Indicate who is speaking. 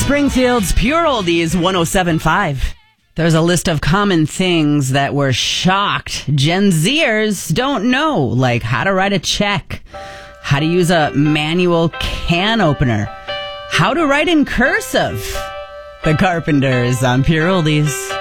Speaker 1: Springfield's Pure Oldies 107.5. There's a list of common things that we're shocked Gen Zers don't know, like how to write a check, how to use a manual can opener, how to write in cursive. The Carpenters on Pure Oldies.